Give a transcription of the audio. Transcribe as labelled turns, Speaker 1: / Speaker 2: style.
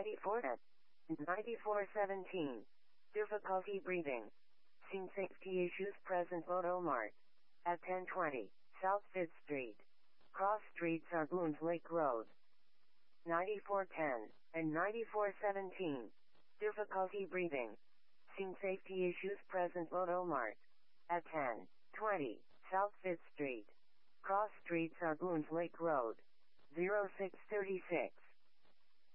Speaker 1: 9417. Difficulty breathing. Seen safety issues present Photomart. At 1020, South 5th Street. Cross streets are Boons Lake Road. 9410 and 9417. Difficulty breathing. Seen safety issues present Photomart. At 1020, South 5th Street. Cross streets are Boons Lake Road. 0636.